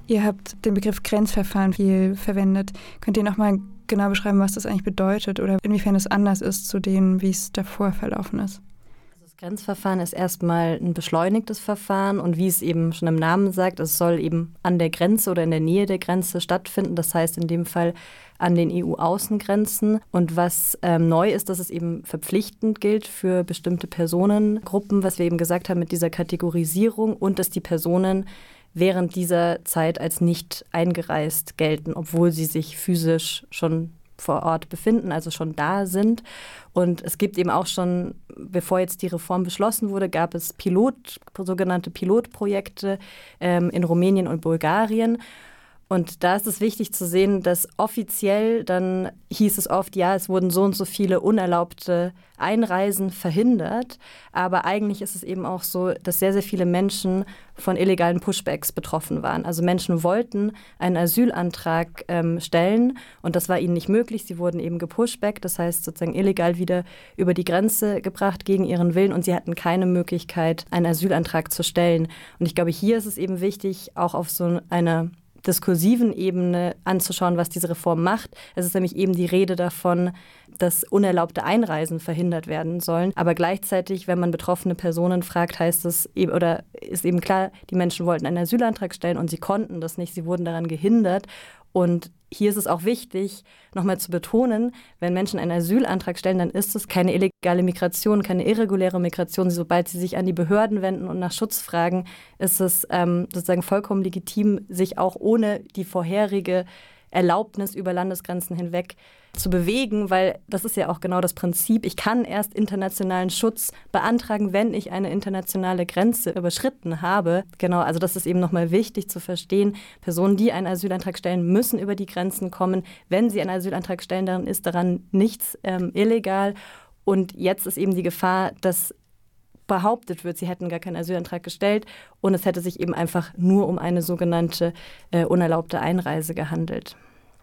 Ihr habt den Begriff Grenzverfahren viel verwendet. Könnt ihr nochmal genau beschreiben, was das eigentlich bedeutet oder inwiefern es anders ist zu dem, wie es davor verlaufen ist? Das Grenzverfahren ist erstmal ein beschleunigtes Verfahren und wie es eben schon im Namen sagt, es soll eben an der Grenze oder in der Nähe der Grenze stattfinden. Das heißt in dem Fall an den EU-Außengrenzen. Und was neu ist, dass es eben verpflichtend gilt für bestimmte Personengruppen, was wir eben gesagt haben mit dieser Kategorisierung und dass die Personen während dieser Zeit als nicht eingereist gelten, obwohl sie sich physisch schon vor Ort befinden, also schon da sind. Und es gibt eben auch schon, bevor jetzt die Reform beschlossen wurde, gab es sogenannte Pilotprojekte in Rumänien und Bulgarien. Und da ist es wichtig zu sehen, dass offiziell dann hieß es oft, ja, es wurden so und so viele unerlaubte Einreisen verhindert. Aber eigentlich ist es eben auch so, dass sehr, sehr viele Menschen von illegalen Pushbacks betroffen waren. Also Menschen wollten einen Asylantrag stellen und das war ihnen nicht möglich. Sie wurden eben gepushbackt, das heißt sozusagen illegal wieder über die Grenze gebracht gegen ihren Willen und sie hatten keine Möglichkeit, einen Asylantrag zu stellen. Und ich glaube, hier ist es eben wichtig, auch auf so einer diskursiven Ebene anzuschauen, was diese Reform macht. Es ist nämlich eben die Rede davon, dass unerlaubte Einreisen verhindert werden sollen. Aber gleichzeitig, wenn man betroffene Personen fragt, heißt es oder ist eben klar, die Menschen wollten einen Asylantrag stellen und sie konnten das nicht. Sie wurden daran gehindert. Und hier ist es auch wichtig, nochmal zu betonen, wenn Menschen einen Asylantrag stellen, dann ist es keine illegale Migration, keine irreguläre Migration. Sobald sie sich an die Behörden wenden und nach Schutz fragen, ist es sozusagen vollkommen legitim, sich auch ohne die vorherige Erlaubnis über Landesgrenzen hinweg zu bewegen, weil das ist ja auch genau das Prinzip. Ich kann erst internationalen Schutz beantragen, wenn ich eine internationale Grenze überschritten habe. Genau, also das ist eben nochmal wichtig zu verstehen. Personen, die einen Asylantrag stellen, müssen über die Grenzen kommen. Wenn sie einen Asylantrag stellen, dann ist daran nichts illegal. Und jetzt ist eben die Gefahr, dass behauptet wird, sie hätten gar keinen Asylantrag gestellt und es hätte sich eben einfach nur um eine sogenannte unerlaubte Einreise gehandelt.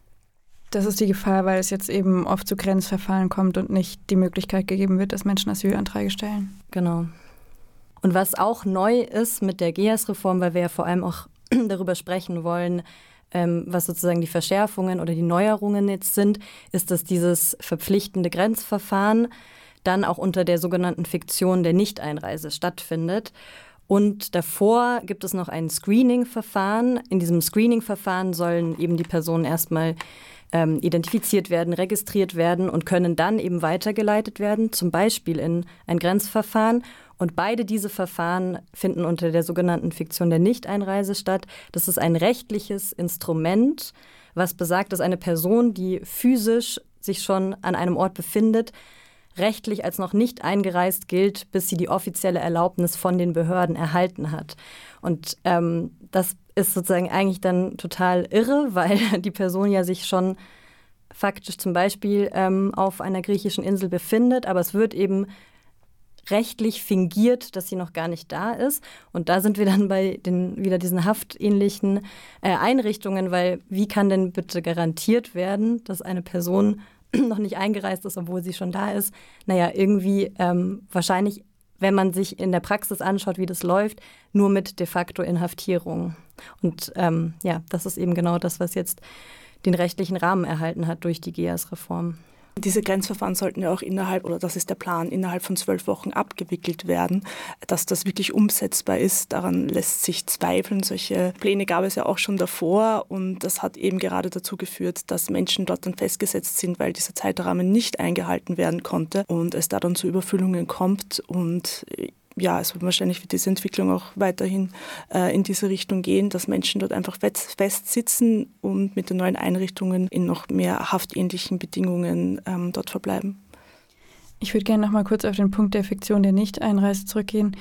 Das ist die Gefahr, weil es jetzt eben oft zu Grenzverfahren kommt und nicht die Möglichkeit gegeben wird, dass Menschen Asylanträge stellen. Genau. Und was auch neu ist mit der GEAS-Reform, weil wir ja vor allem auch darüber sprechen wollen, was sozusagen die Verschärfungen oder die Neuerungen jetzt sind, ist, dass dieses verpflichtende Grenzverfahren dann auch unter der sogenannten Fiktion der Nichteinreise stattfindet. Und davor gibt es noch ein Screening-Verfahren. In diesem Screening-Verfahren sollen eben die Personen erstmal identifiziert werden, registriert werden und können dann eben weitergeleitet werden, zum Beispiel in ein Grenzverfahren. Und beide diese Verfahren finden unter der sogenannten Fiktion der Nichteinreise statt. Das ist ein rechtliches Instrument, was besagt, dass eine Person, die physisch sich schon an einem Ort befindet, rechtlich als noch nicht eingereist gilt, bis sie die offizielle Erlaubnis von den Behörden erhalten hat. Und das ist sozusagen eigentlich dann total irre, weil die Person ja sich schon faktisch zum Beispiel auf einer griechischen Insel befindet, aber es wird eben rechtlich fingiert, dass sie noch gar nicht da ist. Und da sind wir dann bei wieder diesen haftähnlichen Einrichtungen, weil wie kann denn bitte garantiert werden, dass eine Person noch nicht eingereist ist, obwohl sie schon da ist? Naja, irgendwie wahrscheinlich, wenn man sich in der Praxis anschaut, wie das läuft, nur mit de facto Inhaftierung. Und das ist eben genau das, was jetzt den rechtlichen Rahmen erhalten hat durch die GEAS-Reform. Diese Grenzverfahren sollten ja auch das ist der Plan, innerhalb von 12 Wochen abgewickelt werden. Dass das wirklich umsetzbar ist, daran lässt sich zweifeln. Solche Pläne gab es ja auch schon davor und das hat eben gerade dazu geführt, dass Menschen dort dann festgesetzt sind, weil dieser Zeitrahmen nicht eingehalten werden konnte und es da dann zu Überfüllungen kommt und es wird wahrscheinlich für diese Entwicklung auch weiterhin in diese Richtung gehen, dass Menschen dort einfach festsitzen und mit den neuen Einrichtungen in noch mehr haftähnlichen Bedingungen dort verbleiben. Ich würde gerne noch mal kurz auf den Punkt der Fiktion der Nichteinreise zurückgehen.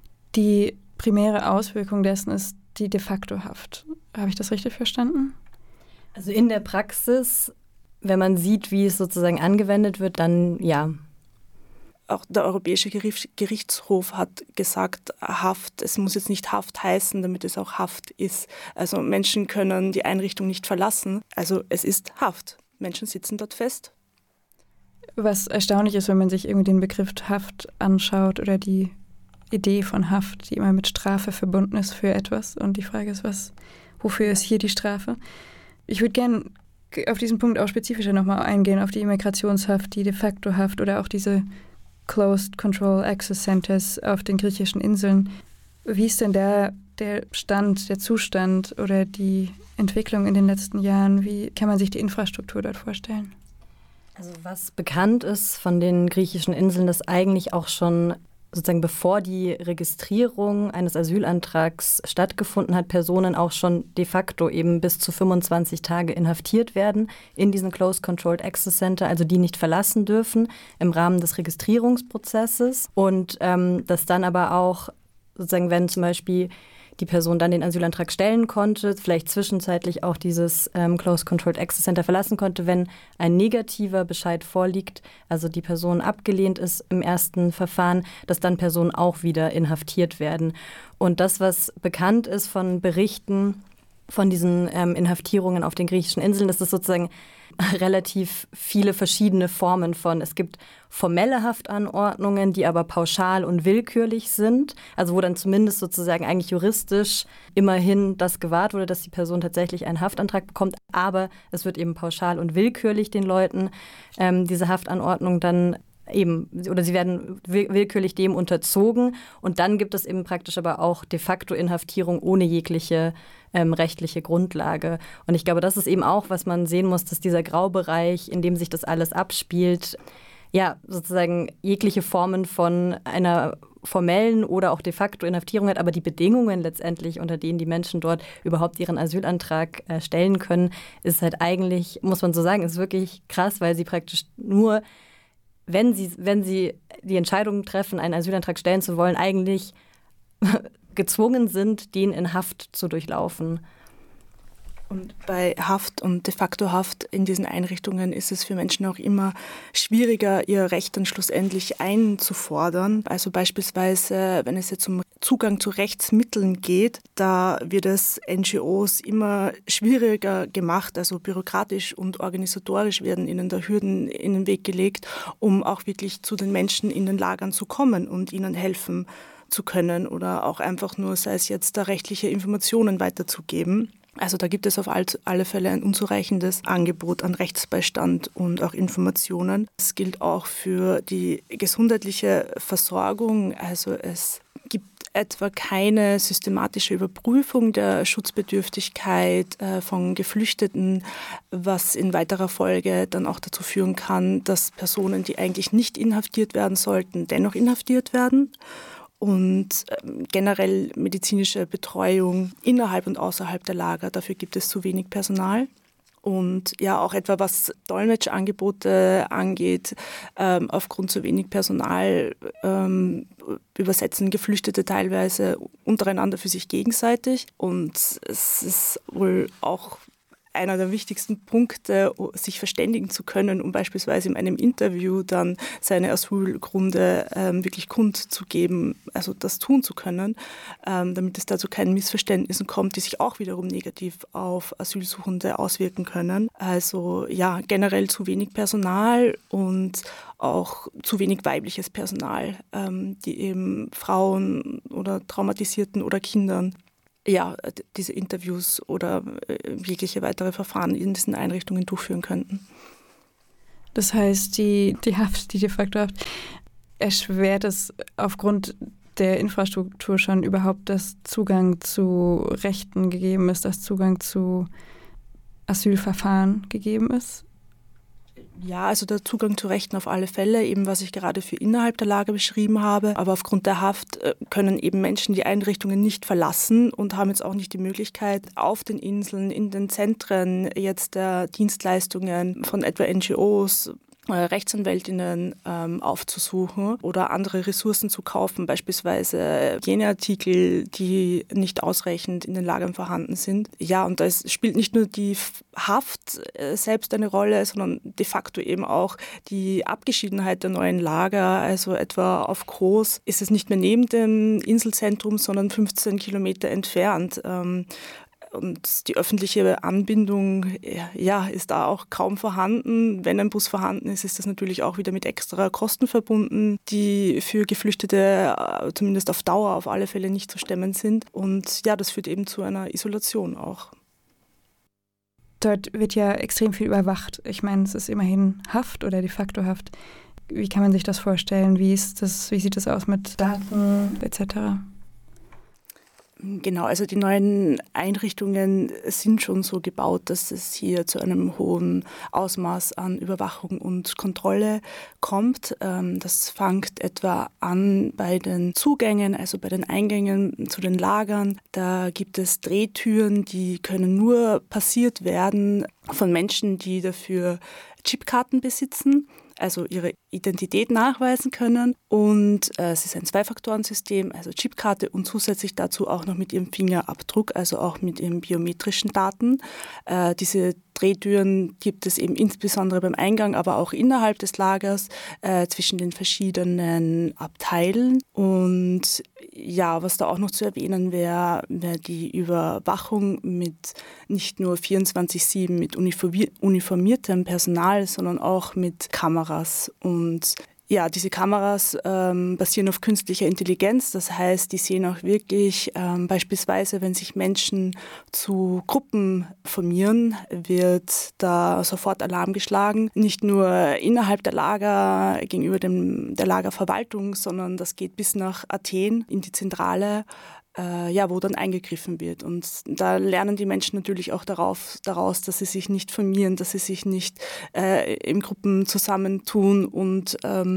Die primäre Auswirkung dessen ist die de facto Haft. Habe ich das richtig verstanden? Also in der Praxis, wenn man sieht, wie es sozusagen angewendet wird, dann ja. Auch der Europäische Gerichtshof hat gesagt, Haft, es muss jetzt nicht Haft heißen, damit es auch Haft ist. Also Menschen können die Einrichtung nicht verlassen. Also es ist Haft. Menschen sitzen dort fest. Was erstaunlich ist, wenn man sich irgendwie den Begriff Haft anschaut oder die Idee von Haft, die immer mit Strafe verbunden ist für etwas. Und die Frage ist, wofür ist hier die Strafe? Ich würde gerne auf diesen Punkt auch spezifischer nochmal eingehen, auf die Immigrationshaft, die de facto Haft oder auch diese Closed Control Access Centers auf den griechischen Inseln. Wie ist denn der Stand, der Zustand oder die Entwicklung in den letzten Jahren? Wie kann man sich die Infrastruktur dort vorstellen? Also was bekannt ist von den griechischen Inseln, dass eigentlich auch schon sozusagen bevor die Registrierung eines Asylantrags stattgefunden hat, Personen auch schon de facto eben bis zu 25 Tage inhaftiert werden in diesen Closed Controlled Access Center, also die nicht verlassen dürfen im Rahmen des Registrierungsprozesses. Und dass dann aber auch sozusagen, wenn zum Beispiel die Person dann den Asylantrag stellen konnte, vielleicht zwischenzeitlich auch dieses Closed Controlled Access Center verlassen konnte, wenn ein negativer Bescheid vorliegt, also die Person abgelehnt ist im ersten Verfahren, dass dann Personen auch wieder inhaftiert werden. Und das, was bekannt ist von Berichten von diesen Inhaftierungen auf den griechischen Inseln, das ist sozusagen relativ viele verschiedene Formen von. Es gibt formelle Haftanordnungen, die aber pauschal und willkürlich sind, also wo dann zumindest sozusagen eigentlich juristisch immerhin das gewahrt wurde, dass die Person tatsächlich einen Haftantrag bekommt, aber es wird eben pauschal und willkürlich den Leuten diese Haftanordnung dann eben, oder sie werden willkürlich dem unterzogen und dann gibt es eben praktisch aber auch de facto Inhaftierung ohne jegliche rechtliche Grundlage. Und ich glaube, das ist eben auch, was man sehen muss, dass dieser Graubereich, in dem sich das alles abspielt, ja, sozusagen jegliche Formen von einer formellen oder auch de facto Inhaftierung hat, aber die Bedingungen letztendlich, unter denen die Menschen dort überhaupt ihren Asylantrag stellen können, ist halt eigentlich, muss man so sagen, ist wirklich krass, weil sie praktisch nur wenn sie die Entscheidung treffen, einen Asylantrag stellen zu wollen, eigentlich gezwungen sind, den in Haft zu durchlaufen. Und bei Haft und de facto Haft in diesen Einrichtungen ist es für Menschen auch immer schwieriger, ihr Recht dann schlussendlich einzufordern. Also beispielsweise, wenn es jetzt um Zugang zu Rechtsmitteln geht, da wird es NGOs immer schwieriger gemacht, also bürokratisch und organisatorisch werden ihnen da Hürden in den Weg gelegt, um auch wirklich zu den Menschen in den Lagern zu kommen und ihnen helfen zu können oder auch einfach nur, sei es jetzt da rechtliche Informationen weiterzugeben. Also da gibt es auf alle Fälle ein unzureichendes Angebot an Rechtsbeistand und auch Informationen. Das gilt auch für die gesundheitliche Versorgung. Also es gibt etwa keine systematische Überprüfung der Schutzbedürftigkeit von Geflüchteten, was in weiterer Folge dann auch dazu führen kann, dass Personen, die eigentlich nicht inhaftiert werden sollten, dennoch inhaftiert werden. Und generell medizinische Betreuung innerhalb und außerhalb der Lager, dafür gibt es zu wenig Personal. Und ja, auch etwa was Dolmetschangebote angeht, aufgrund zu wenig Personal übersetzen Geflüchtete teilweise untereinander für sich gegenseitig. Und es ist wohl auch einer der wichtigsten Punkte, sich verständigen zu können, um beispielsweise in einem Interview dann seine Asylgründe wirklich kundzugeben, also das tun zu können, damit es dazu keinen Missverständnissen kommt, die sich auch wiederum negativ auf Asylsuchende auswirken können. Also ja, generell zu wenig Personal und auch zu wenig weibliches Personal, die eben Frauen oder Traumatisierten oder Kindern diese Interviews oder jegliche weitere Verfahren in diesen Einrichtungen durchführen könnten. Das heißt, die Haft, die de facto Haft, erschwert es aufgrund der Infrastruktur schon überhaupt, dass Zugang zu Rechten gegeben ist, dass Zugang zu Asylverfahren gegeben ist? Ja, also der Zugang zu Rechten auf alle Fälle, eben was ich gerade für innerhalb der Lager beschrieben habe. Aber aufgrund der Haft können eben Menschen die Einrichtungen nicht verlassen und haben jetzt auch nicht die Möglichkeit, auf den Inseln, in den Zentren jetzt der Dienstleistungen von etwa NGOs, Rechtsanwältinnen aufzusuchen oder andere Ressourcen zu kaufen, beispielsweise jene Artikel, die nicht ausreichend in den Lagern vorhanden sind. Ja, und da spielt nicht nur die Haft selbst eine Rolle, sondern de facto eben auch die Abgeschiedenheit der neuen Lager. Also etwa auf Kos ist es nicht mehr neben dem Inselzentrum, sondern 15 Kilometer entfernt. Und die öffentliche Anbindung ist da auch kaum vorhanden. Wenn ein Bus vorhanden ist, ist das natürlich auch wieder mit extra Kosten verbunden, die für Geflüchtete zumindest auf Dauer auf alle Fälle nicht zu stemmen sind. Und ja, das führt eben zu einer Isolation auch. Dort wird ja extrem viel überwacht. Ich meine, es ist immerhin Haft oder de facto Haft. Wie kann man sich das vorstellen? Wie sieht das aus mit Daten etc.? Genau, also die neuen Einrichtungen sind schon so gebaut, dass es hier zu einem hohen Ausmaß an Überwachung und Kontrolle kommt. Das fängt etwa an bei den Zugängen, also bei den Eingängen zu den Lagern. Da gibt es Drehtüren, die können nur passiert werden von Menschen, die dafür Chipkarten besitzen, also ihre Identität nachweisen können. Und es ist ein Zwei-Faktoren-System, also Chipkarte und zusätzlich dazu auch noch mit ihrem Fingerabdruck, also auch mit ihren biometrischen Daten. Diese Drehtüren gibt es eben insbesondere beim Eingang, aber auch innerhalb des Lagers zwischen den verschiedenen Abteilen. Und ja, was da auch noch zu erwähnen wäre die Überwachung mit nicht nur 24/7 mit uniformiertem Personal, sondern auch mit Kameras. Und ja, diese Kameras basieren auf künstlicher Intelligenz. Das heißt, die sehen auch wirklich beispielsweise, wenn sich Menschen zu Gruppen formieren, wird da sofort Alarm geschlagen. Nicht nur innerhalb der Lager gegenüber der Lagerverwaltung, sondern das geht bis nach Athen in die Zentrale, wo dann eingegriffen wird. Und da lernen die Menschen natürlich auch daraus, dass sie sich nicht formieren, dass sie sich nicht in Gruppen zusammentun und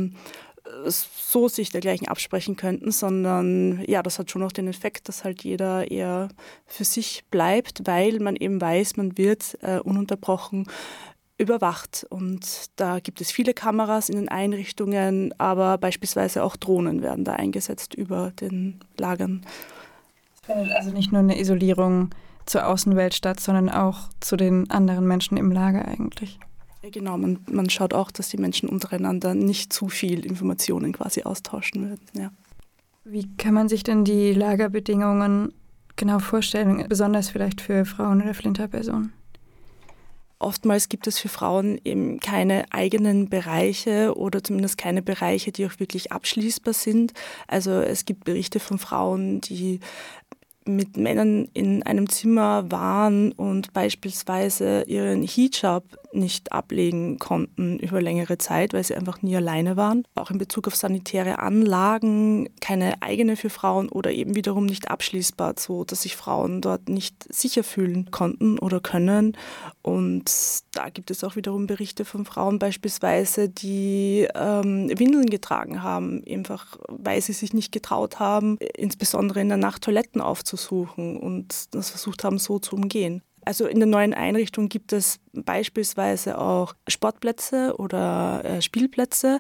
so sich dergleichen absprechen könnten, sondern ja, das hat schon auch den Effekt, dass halt jeder eher für sich bleibt, weil man eben weiß, man wird ununterbrochen überwacht. Und da gibt es viele Kameras in den Einrichtungen, aber beispielsweise auch Drohnen werden da eingesetzt über den Lagern. Es findet also nicht nur eine Isolierung zur Außenwelt statt, sondern auch zu den anderen Menschen im Lager eigentlich. Genau, man schaut auch, dass die Menschen untereinander nicht zu viel Informationen quasi austauschen würden. Ja. Wie kann man sich denn die Lagerbedingungen genau vorstellen, besonders vielleicht für Frauen oder Flinterpersonen? Oftmals gibt es für Frauen eben keine eigenen Bereiche oder zumindest keine Bereiche, die auch wirklich abschließbar sind. Also es gibt Berichte von Frauen, die mit Männern in einem Zimmer waren und beispielsweise ihren Hijab nicht ablegen konnten über längere Zeit, weil sie einfach nie alleine waren. Auch in Bezug auf sanitäre Anlagen, keine eigene für Frauen oder eben wiederum nicht abschließbar, so dass sich Frauen dort nicht sicher fühlen konnten oder können. Und da gibt es auch wiederum Berichte von Frauen beispielsweise, die Windeln getragen haben, einfach weil sie sich nicht getraut haben, insbesondere in der Nacht Toiletten aufzusuchen und das versucht haben, so zu umgehen. Also in der neuen Einrichtung gibt es beispielsweise auch Sportplätze oder Spielplätze,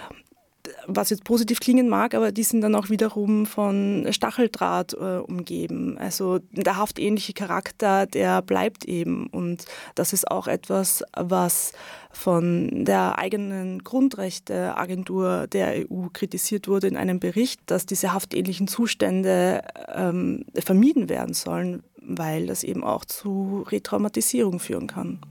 was jetzt positiv klingen mag, aber die sind dann auch wiederum von Stacheldraht umgeben. Also der haftähnliche Charakter, der bleibt eben. Und das ist auch etwas, was von der eigenen Grundrechteagentur der EU kritisiert wurde in einem Bericht, dass diese haftähnlichen Zustände vermieden werden sollen, weil das eben auch zu Retraumatisierung führen kann.